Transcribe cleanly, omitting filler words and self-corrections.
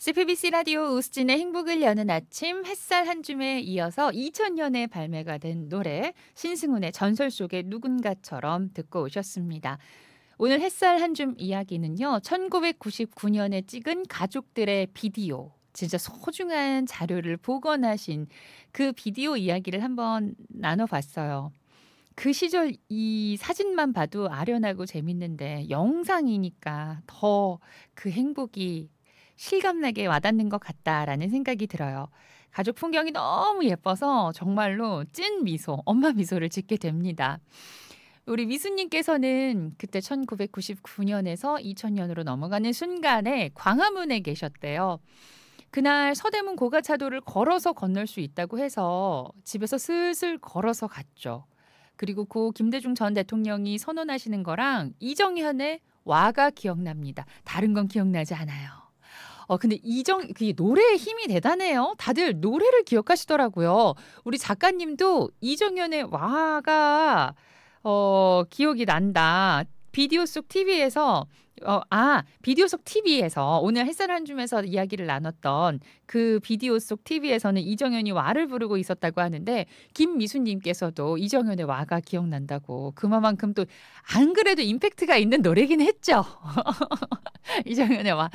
CBBC 라디오 우스진의 행복을 여는 아침 햇살 한 줌에 이어서 2000년에 발매가 된 노래 신승훈의 전설 속의 누군가처럼 듣고 오셨습니다. 오늘 햇살 한 줌 이야기는요. 1999년에 찍은 가족들의 비디오. 진짜 소중한 자료를 복원하신 그 비디오 이야기를 한번 나눠봤어요. 그 시절 이 사진만 봐도 아련하고 재밌는데 영상이니까 더 그 행복이 실감나게 와닿는 것 같다라는 생각이 들어요. 가족 풍경이 너무 예뻐서 정말로 찐 미소, 엄마 미소를 짓게 됩니다. 우리 미수님께서는 그때 1999년에서 2000년으로 넘어가는 순간에 광화문에 계셨대요. 그날 서대문 고가차도를 걸어서 건널 수 있다고 해서 집에서 슬슬 걸어서 갔죠. 그리고 고 김대중 전 대통령이 선언하시는 거랑 이정현의 와가 기억납니다. 다른 건 기억나지 않아요. 근데 그 노래의 힘이 대단해요. 다들 노래를 기억하시더라고요. 우리 작가님도 이정현의 와가 기억이 난다. 비디오 속 TV에서 비디오 속 TV에서 오늘 햇살 한 줌에서 이야기를 나눴던 그 비디오 속 TV에서는 이정현이 와를 부르고 있었다고 하는데 김미수님께서도 이정현의 와가 기억난다고 그만큼 또 안 그래도 임팩트가 있는 노래긴 했죠. 이정현의 와.